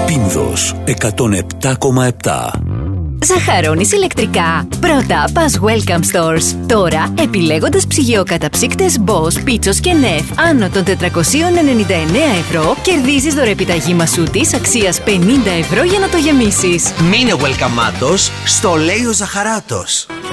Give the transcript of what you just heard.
Πίνδος 107,7. Ζαχαρώνεις ηλεκτρικά. Πρώτα πας Welcome Stores. Τώρα, επιλέγοντας ψυγειοκαταψύκτες Bosch, Πίτσος και Νεφ άνω των 499 €, κερδίζεις δωρεπιταγή μασούτης αξίας 50 € για να το γεμίσεις. Μείνε welcome στο λέει ο Ζαχαράτος.